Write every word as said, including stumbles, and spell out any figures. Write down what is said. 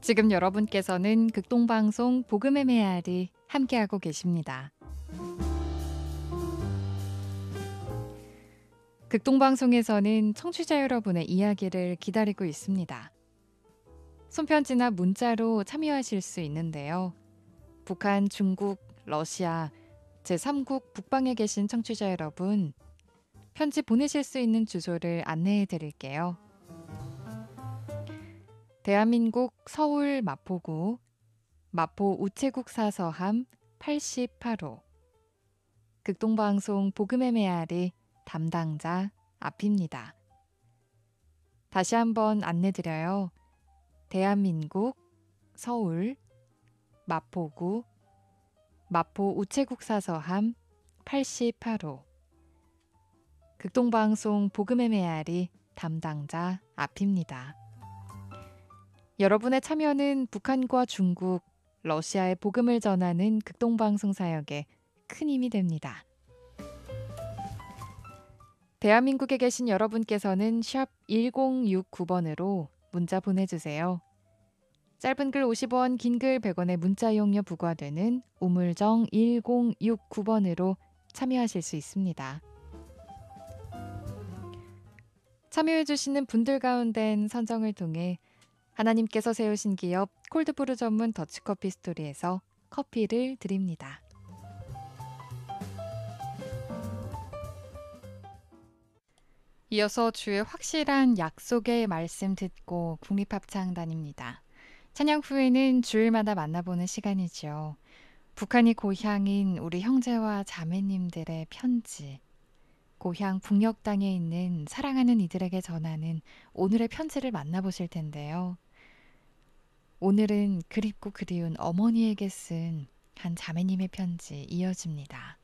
지금 여러분께서는 극동방송 복음의 메아리 함께하고 계십니다. 극동방송에서는 청취자 여러분의 이야기를 기다리고 있습니다. 손편지나 문자로 참여하실 수 있는데요. 북한, 중국, 러시아, 제삼국 북방에 계신 청취자 여러분, 편지 보내실 수 있는 주소를 안내해 드릴게요. 대한민국 서울 마포구 마포 우체국 사서함 팔십팔 호 극동방송 복음의 메아리 담당자 앞입니다. 다시 한번 안내드려요. 대한민국 서울 마포구 마포 우체국 사서함 팔십팔 호 극동방송 복음의 메아리 담당자 앞입니다. 여러분의 참여는 북한과 중국, 러시아의 복음을 전하는 극동방송 사역에 큰 힘이 됩니다. 대한민국에 계신 여러분께서는 샵 일공육구 번으로 문자 보내주세요. 짧은 글 오십 원, 긴 글 백 원의 문자 이용료 부과되는 우물정 일공육구 번으로 참여하실 수 있습니다. 참여해주시는 분들 가운데는 선정을 통해 하나님께서 세우신 기업 콜드브루 전문 더치커피 스토리에서 커피를 드립니다. 이어서 주의 확실한 약속의 말씀 듣고 국립합창단입니다. 찬양 후에는 주일마다 만나보는 시간이죠. 북한이 고향인 우리 형제와 자매님들의 편지, 고향 북녘 땅에 있는 사랑하는 이들에게 전하는 오늘의 편지를 만나보실 텐데요. 오늘은 그립고 그리운 어머니에게 쓴 한 자매님의 편지 이어집니다.